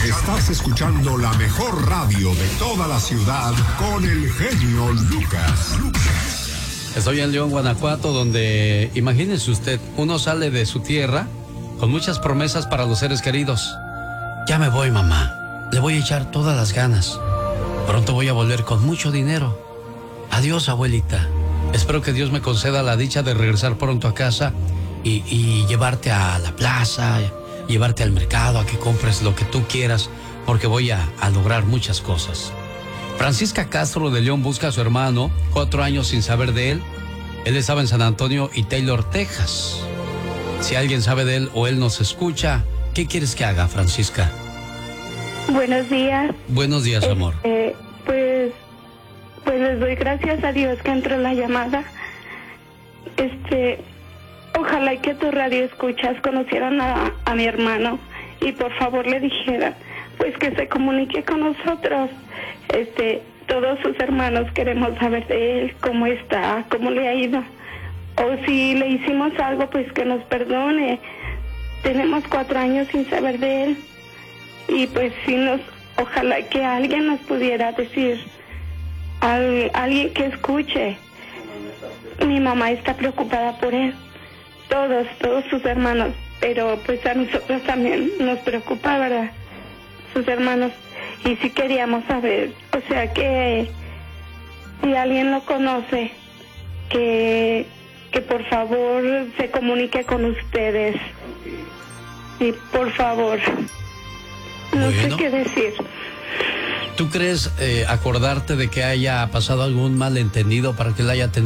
Estás escuchando la mejor radio de toda la ciudad con el genio Lucas. Estoy en León, Guanajuato, donde, imagínese usted, uno sale de su tierra con muchas promesas para los seres queridos. Ya me voy, mamá. Le voy a echar todas las ganas. Pronto voy a volver con mucho dinero. Adiós, abuelita. Espero que Dios me conceda la dicha de regresar pronto a casa y llevarte a la plaza, llevarte al mercado, a que compres lo que tú quieras, porque voy a lograr muchas cosas. Francisca Castro de León busca a su hermano, 4 años sin saber de él. Él estaba en San Antonio y Taylor, Texas. Si alguien sabe de él o él nos escucha, ¿qué quieres que haga, Francisca? Buenos días. Buenos días, amor. Pues les doy gracias a Dios que entró la llamada. Ojalá que tu radio escuchas conocieran a mi hermano y por favor le dijeran pues que se comunique con nosotros. Todos sus hermanos queremos saber de él, cómo está, cómo le ha ido, o si le hicimos algo pues que nos perdone. Tenemos 4 años sin saber de él y pues ojalá que alguien nos pudiera decir, alguien que escuche. Mi mamá está preocupada por él, todos sus hermanos, pero pues a nosotros también nos preocupa, ¿verdad? Sus hermanos. Y sí queríamos saber, o sea que si alguien lo conoce, que por favor se comunique con ustedes. Y por favor, no sé qué decir. ¿Tú crees acordarte de que haya pasado algún malentendido para que él haya tenido